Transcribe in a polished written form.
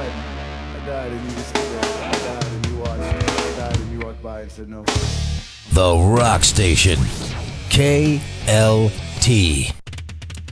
I died and you just stood there. I died and you watched. I died and you walked by and said no. The Rock Station. KLT.